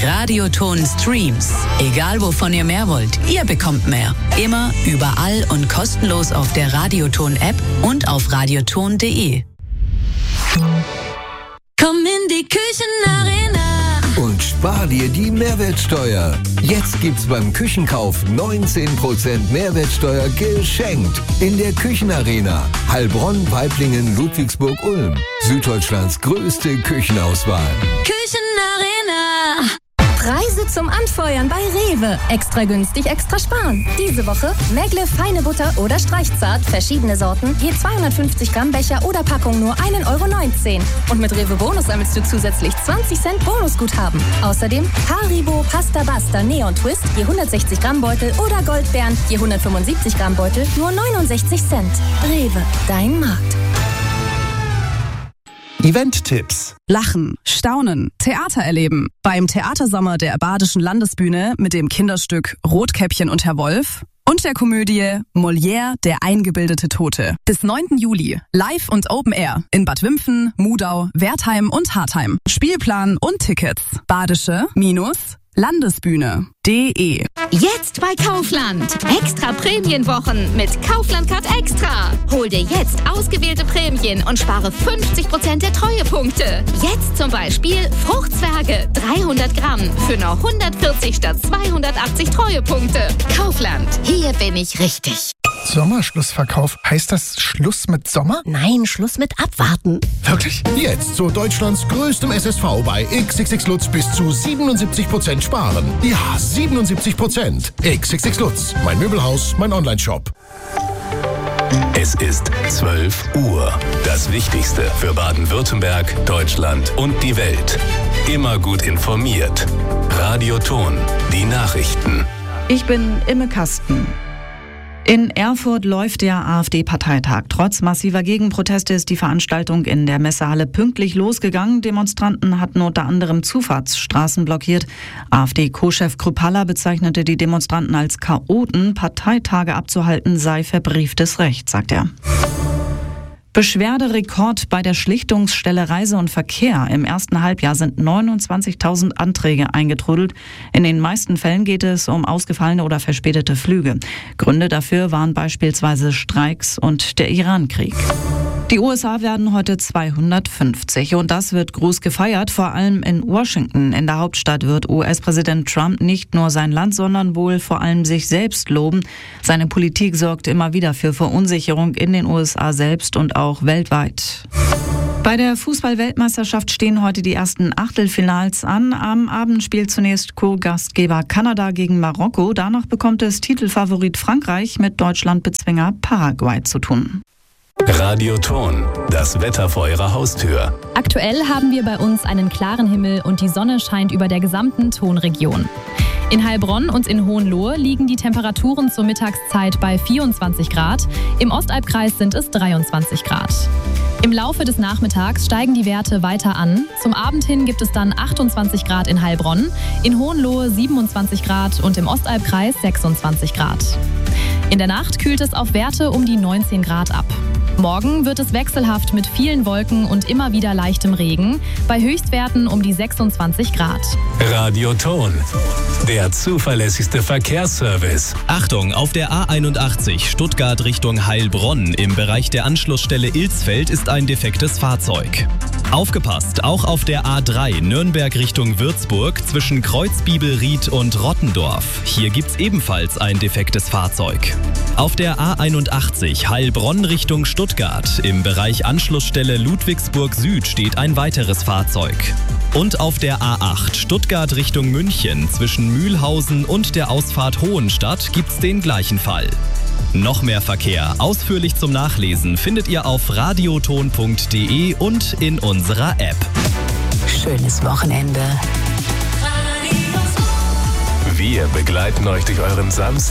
Radioton Streams. Egal wovon ihr mehr wollt, ihr bekommt mehr. Immer, überall und kostenlos auf der Radioton-App und auf radioton.de. Komm in die Küchenarena und spar dir die Mehrwertsteuer. Jetzt gibt's beim Küchenkauf 19% Mehrwertsteuer geschenkt. In der Küchenarena. Heilbronn, Weiblingen, Ludwigsburg, Ulm. Süddeutschlands größte Küchenauswahl. Küchenarena. Preise zum Anfeuern bei Rewe. Extra günstig, extra sparen. Diese Woche Megle feine Butter oder Streichzart, verschiedene Sorten, je 250 Gramm Becher oder Packung nur 1,19 €. Und mit Rewe Bonus sammelst du zusätzlich 20 Cent Bonusguthaben. Außerdem Haribo, Pasta Basta, Neon Twist, je 160 Gramm Beutel oder Goldbeeren, je 175 Gramm Beutel, nur 69 Cent. Rewe, dein Markt. Event-Tipps. Lachen, staunen, Theater erleben. Beim Theatersommer der Badischen Landesbühne mit dem Kinderstück Rotkäppchen und Herr Wolf und der Komödie Molière, der eingebildete Tote. Bis 9. Juli. Live und Open Air in Bad Wimpfen, Mudau, Wertheim und Hartheim. Spielplan und Tickets. Badische-Landesbühne.de. Jetzt bei Kaufland. Extra Prämienwochen mit Kaufland Card Extra. Hol dir jetzt ausgewählte Prämien und spare 50% der Treuepunkte. Jetzt zum Beispiel Fruchtzwerge 300 Gramm für nur 140 statt 280 Treuepunkte. Kaufland. Hier bin ich richtig. Sommerschlussverkauf. Heißt das Schluss mit Sommer? Nein, Schluss mit Abwarten. Wirklich? Jetzt zu Deutschlands größtem SSV bei XXX Lutz bis zu 77% sparen. Ja, 77%. XXX Lutz. Mein Möbelhaus, mein Onlineshop. Es ist 12 Uhr. Das Wichtigste für Baden-Württemberg, Deutschland und die Welt. Immer gut informiert. Radioton. Die Nachrichten. Ich bin Imme Kasten. In Erfurt läuft der AfD-Parteitag. Trotz massiver Gegenproteste ist die Veranstaltung in der Messehalle pünktlich losgegangen. Demonstranten hatten unter anderem Zufahrtsstraßen blockiert. AfD-Co-Chef Kruppalla bezeichnete die Demonstranten als Chaoten. Parteitage abzuhalten sei verbrieftes Recht, sagt er. Beschwerderekord bei der Schlichtungsstelle Reise und Verkehr. Im ersten Halbjahr sind 29.000 Anträge eingetrudelt. In den meisten Fällen geht es um ausgefallene oder verspätete Flüge. Gründe dafür waren beispielsweise Streiks und der Irankrieg. Die USA werden heute 250 und das wird groß gefeiert, vor allem in Washington. In der Hauptstadt wird US-Präsident Trump nicht nur sein Land, sondern wohl vor allem sich selbst loben. Seine Politik sorgt immer wieder für Verunsicherung in den USA selbst und auch weltweit. Bei der Fußball-Weltmeisterschaft stehen heute die ersten Achtelfinals an. Am Abend spielt zunächst Co-Gastgeber Kanada gegen Marokko. Danach bekommt es Titelfavorit Frankreich mit Deutschland-Bezwinger Paraguay zu tun. Radioton. Das Wetter vor Ihrer Haustür. Aktuell haben wir bei uns einen klaren Himmel und die Sonne scheint über der gesamten Tonregion. In Heilbronn und in Hohenlohe liegen die Temperaturen zur Mittagszeit bei 24 Grad. Im Ostalbkreis sind es 23 Grad. Im Laufe des Nachmittags steigen die Werte weiter an. Zum Abend hin gibt es dann 28 Grad in Heilbronn, in Hohenlohe 27 Grad und im Ostalbkreis 26 Grad. In der Nacht kühlt es auf Werte um die 19 Grad ab. Morgen wird es wechselhaft mit vielen Wolken und immer wieder leichtem Regen, bei Höchstwerten um die 26 Grad. Radioton, der zuverlässigste Verkehrsservice. Achtung, auf der A81 Stuttgart Richtung Heilbronn im Bereich der Anschlussstelle Ilsfeld ist ein defektes Fahrzeug. Aufgepasst, auch auf der A3 Nürnberg Richtung Würzburg zwischen Kreuzbibelried und Rottendorf. Hier gibt's ebenfalls ein defektes Fahrzeug. Auf der A81 Heilbronn Richtung Stuttgart im Bereich Anschlussstelle Ludwigsburg Süd steht ein weiteres Fahrzeug. Und auf der A8 Stuttgart Richtung München zwischen Mühlhausen und der Ausfahrt Hohenstadt gibt's den gleichen Fall. Noch mehr Verkehr, ausführlich zum Nachlesen, findet ihr auf radioton.de und in unserer App. Schönes Wochenende. Wir begleiten euch durch euren Samstag.